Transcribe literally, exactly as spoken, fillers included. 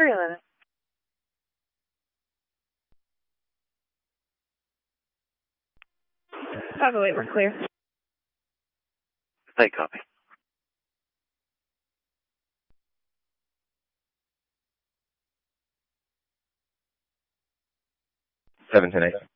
three eleven. five oh eight, we're clear. They copy. seven ten eight.